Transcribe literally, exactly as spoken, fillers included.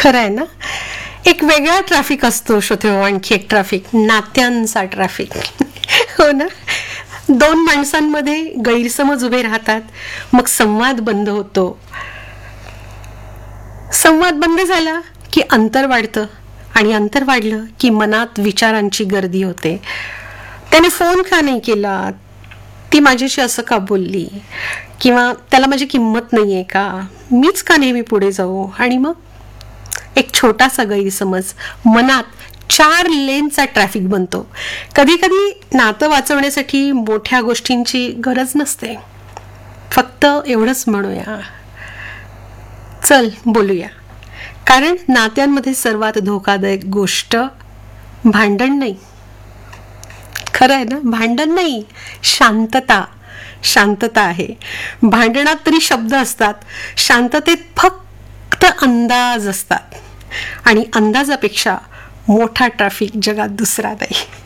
खरं आहे ना. एक वेगळा ट्रॅफिक असतो श्रोते हो, आणखी एक ट्रॅफिक, नात्यांचा ट्रॅफिक. हो ना. दोन माणसांमध्ये गैरसमज उभे राहतात, मग संवाद बंद होतो. संवाद बंद झाला की अंतर वाढतं, आणि अंतर वाढलं की मनात विचारांची गर्दी होते. त्याने फोन का नाही केला, ती माझ्याशी असं का बोलली, किंवा त्याला माझी किंमत नाहीये का, मीच का नेहमी पुढे जाऊ. आणि मग एक छोटासा गैरसमज मनात चार लेनचा ट्रॅफिक बनतो. कधी कधी नातं वाचवण्यासाठी मोठ्या गोष्टींची गरज नसते, फक्त एवढंच म्हणूया, चल बोलूया. कारण नात्यांमध्ये सर्वात धोकादायक गोष्ट भांडण नाही. खरं आहे ना, भांडण नाही, शांतता. शांतता आहे. भांडणात तरी शब्द असतात, शांततेत फक्त अंदाज असतात. आणि अंदाजापेक्षा मोठा ट्रॅफिक जगात दुसरा नाही.